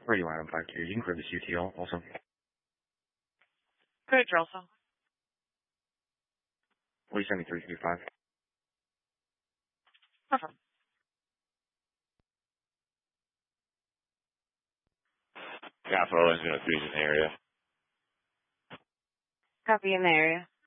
Radio Item 5 you can grab this UTL also. Good, also. Lee 7335. Awesome. Capital Engine 03's in the area. Copy in the area.